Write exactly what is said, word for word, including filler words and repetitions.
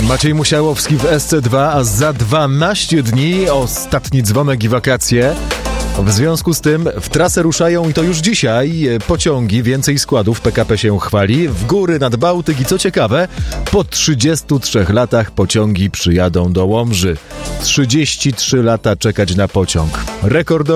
Maciej Musiałowski w S C dwa, a za dwanaście dni ostatni dzwonek i wakacje. W związku z tym w trasę ruszają, i to już dzisiaj, pociągi. Więcej składów, P K P się chwali. W góry nad Bałtyk i co ciekawe, po trzydziestu trzech latach pociągi przyjadą do Łomży. trzydzieści trzy lata czekać na pociąg. Rekordowo